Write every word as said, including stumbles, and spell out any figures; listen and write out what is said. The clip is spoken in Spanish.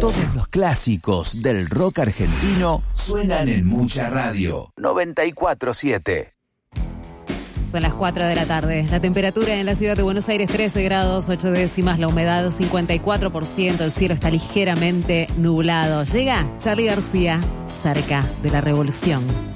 Todos los clásicos del rock argentino suenan en Mucha Radio. noventa y cuatro siete. Son las cuatro de la tarde. La temperatura en la ciudad de Buenos Aires, trece grados, ocho décimas. La humedad, cincuenta y cuatro por ciento. El cielo está ligeramente nublado. Llega Charly García, cerca de la revolución.